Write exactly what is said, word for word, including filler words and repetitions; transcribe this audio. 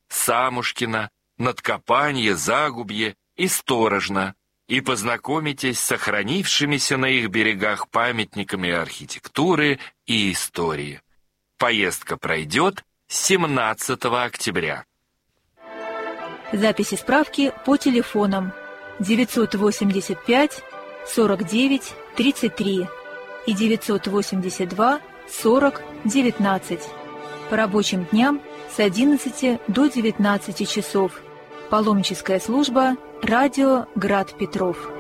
Самушкино, Надкопанье, Загубье и Сторожно, и познакомитесь с сохранившимися на их берегах памятниками архитектуры и истории. Поездка пройдет семнадцатого октября. Записи справки по телефонам девятьсот восемьдесят пять сорок девять тридцать три и девятьсот восемьдесят два сорок девятнадцать. По рабочим дням с одиннадцати до девятнадцати часов. Паломническая служба «Радио Град Петров».